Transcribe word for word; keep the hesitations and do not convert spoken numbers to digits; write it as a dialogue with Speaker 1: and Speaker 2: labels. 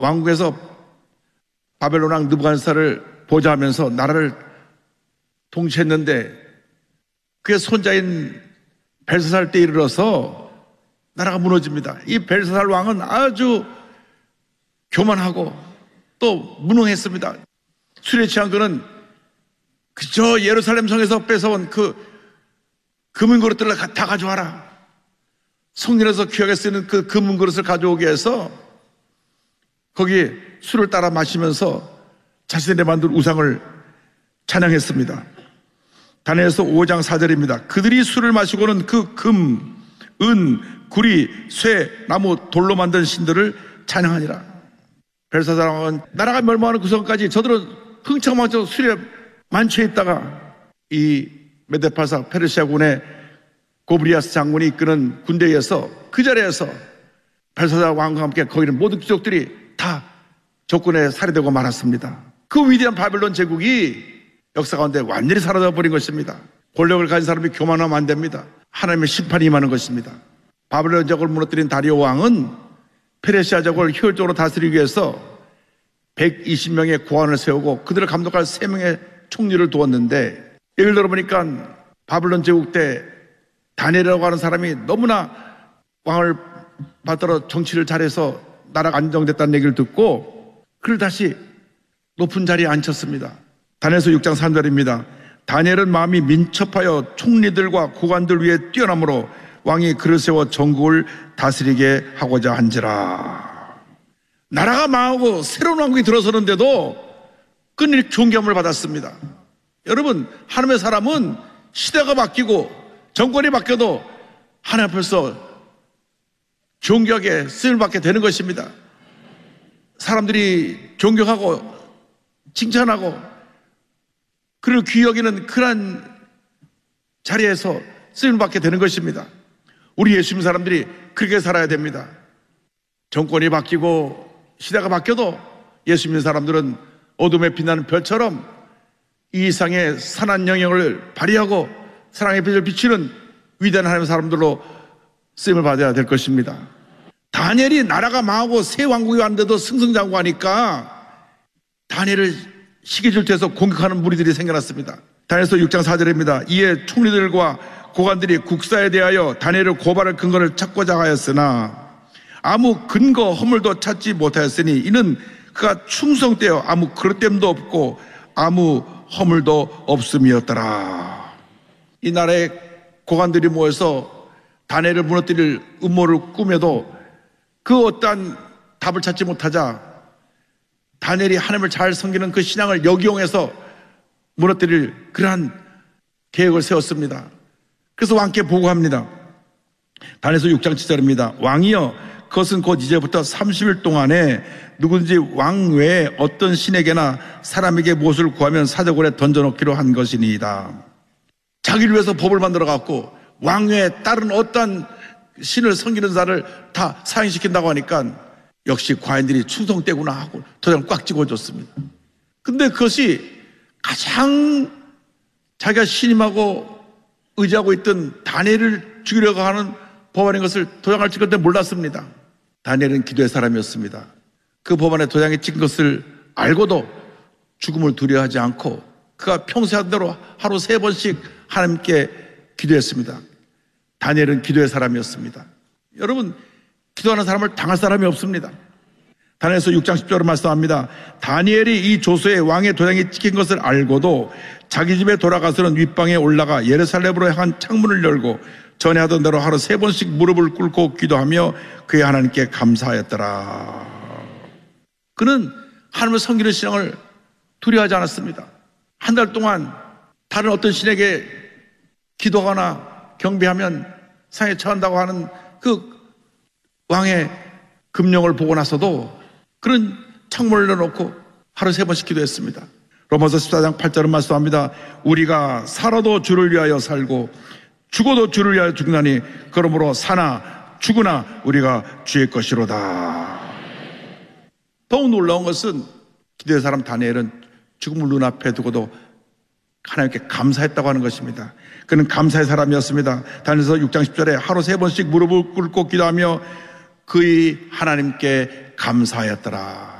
Speaker 1: 왕국에서 바벨론 왕 느부갓네살을 보좌하면서 나라를 통치했는데 그의 손자인 벨사살 때 이르러서 나라가 무너집니다. 이 벨사살 왕은 아주 교만하고 또 무능했습니다. 술에 취한 그는 그저 예루살렘 성에서 뺏어온 그 금은 그릇들을 다 가져와라. 성전에서 귀하게 쓰는 그 금은 그릇을 가져오게 해서 거기에 술을 따라 마시면서 자신들이 만든 우상을 찬양했습니다. 다니엘서 오 장 사 절입니다. 그들이 술을 마시고는 그 금, 은, 구리, 쇠, 나무, 돌로 만든 신들을 찬양하니라. 벨사살 왕은 나라가 멸망하는 구성까지 저들은 흥청망청 술에 만취해 있다가 이 메데파사 페르시아군의 고브리아스 장군이 이끄는 군대에서 그 자리에서 벨사살 왕과 함께 거기는 모든 귀족들이 다 적군에 살해되고 말았습니다. 그 위대한 바벨론 제국이 역사 가운데 완전히 사라져버린 것입니다. 권력을 가진 사람이 교만하면 안 됩니다. 하나님의 심판이 임하는 것입니다. 바벨론 제국을 무너뜨린 다리오 왕은 페르시아 제국을 효율적으로 다스리기 위해서 백이십 명의 고관을 세우고 그들을 감독할 세 명의 총리를 두었는데 예를 들어보니까 바벨론 제국 때 다니엘이라고 하는 사람이 너무나 왕을 받들어 정치를 잘해서 나라가 안정됐다는 얘기를 듣고 그를 다시 높은 자리에 앉혔습니다. 다니엘서 육 장 삼 절입니다. 다니엘은 마음이 민첩하여 총리들과 고관들 위에 뛰어나므로 왕이 그를 세워 전국을 다스리게 하고자 한지라. 나라가 망하고 새로운 왕국이 들어서는데도 끊임없이 존경을 받았습니다. 여러분, 하나님의 사람은 시대가 바뀌고 정권이 바뀌어도 하나님 앞에서 존경하게 쓰임을 받게 되는 것입니다. 사람들이 존경하고 칭찬하고 그를 귀히 여기는 그런 자리에서 쓰임을 받게 되는 것입니다. 우리 예수 믿는 사람들이 그렇게 살아야 됩니다. 정권이 바뀌고 시대가 바뀌어도 예수 믿는 사람들은 어둠에 빛나는 별처럼 이 이상의 선한 영역을 발휘하고 사랑의 빛을 비추는 위대한 하나님의 사람들로 쓰임을 받아야 될 것입니다. 다니엘이 나라가 망하고 새 왕국이 왔는데도 승승장구하니까 다니엘을 시기질투해서 공격하는 무리들이 생겨났습니다. 다니엘서 육 장 사 절입니다. 이에 총리들과 고관들이 국사에 대하여 다니엘을 고발할 근거를 찾고자 하였으나 아무 근거 허물도 찾지 못하였으니 이는 그가 충성되어 아무 그릇됨도 없고 아무 허물도 없음이었더라. 이 나라의 고관들이 모여서 다니엘을 무너뜨릴 음모를 꾸며도 그 어떠한 답을 찾지 못하자 다니엘이 하나님을 잘 섬기는 그 신앙을 역이용해서 무너뜨릴 그러한 계획을 세웠습니다. 그래서 왕께 보고합니다. 다니엘서 육 장 칠 절입니다. 왕이여, 그것은 곧 이제부터 삼십 일 동안에 누구든지 왕 외에 어떤 신에게나 사람에게 무엇을 구하면 사자굴에 던져놓기로 한 것이니이다. 자기를 위해서 법을 만들어 갖고 왕 외에 다른 어떤 신을 섬기는 자를 다 사형시킨다고 하니까 역시 과인들이 충성되구나 하고 도장 꽉 찍어줬습니다. 근데 그것이 가장 자기가 신임하고 의지하고 있던 다니엘을 죽이려고 하는 법안인 것을 도장을 찍을 때 몰랐습니다. 다니엘은 기도의 사람이었습니다. 그 법안에 도장에 찍은 것을 알고도 죽음을 두려워하지 않고 그가 평소에 하던 대로 하루 세 번씩 하나님께 기도했습니다. 다니엘은 기도의 사람이었습니다. 여러분, 기도하는 사람을 당할 사람이 없습니다. 다니엘서 육 장 십 절을 말씀합니다. 다니엘이 이 조서에 왕의 도장이 찍힌 것을 알고도 자기 집에 돌아가서는 윗방에 올라가 예루살렘으로 향한 창문을 열고 전에 하던 대로 하루 세 번씩 무릎을 꿇고 기도하며 그의 하나님께 감사하였더라. 그는 하나님을 섬기는 신앙을 두려워하지 않았습니다. 한 달 동안 다른 어떤 신에게 기도하거나 경배하면 상에 처한다고 하는 그 왕의 금령을 보고 나서도 그런 창문을 열어놓고 하루 세 번씩 기도했습니다. 로마서 십사 장 팔 절은 말씀합니다. 우리가 살아도 주를 위하여 살고 죽어도 주를 위하여 죽나니 그러므로 사나 죽으나 우리가 주의 것이로다. 더욱 놀라운 것은 기도의 사람 다니엘은 죽음을 눈앞에 두고도 하나님께 감사했다고 하는 것입니다. 그는 감사의 사람이었습니다. 다니엘서 육 장 십 절에 하루 세 번씩 무릎을 꿇고 기도하며 그의 하나님께 감사하였더라.